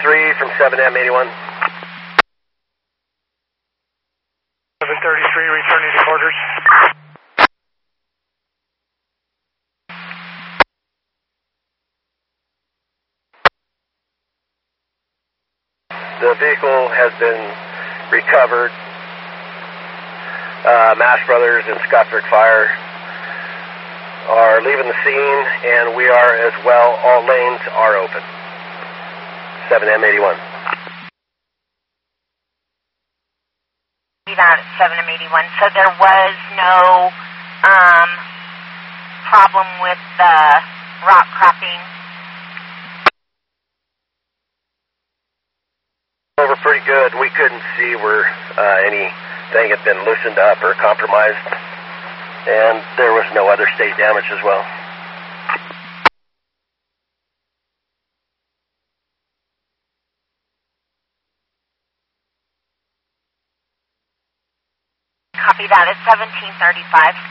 3 from 7M81. 733, returning to quarters. The vehicle has been recovered. Mash Brothers and Scottsburg Fire are leaving the scene, and we are as well. All lanes are open. 7M81. That at 7M81. So there was no problem with the rock cropping? Over pretty good. We couldn't see where anything had been loosened up or compromised, and there was no other state damage as well. Copy that at 1735.